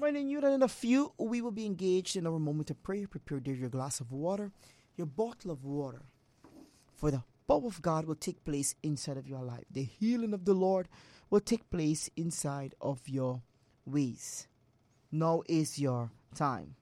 reminding you that in a few we will be engaged in our moment of prayer. Prepare there your glass of water, your bottle of water. For the power of God will take place inside of your life. The healing of the Lord will take place inside of your ways. Now is your time.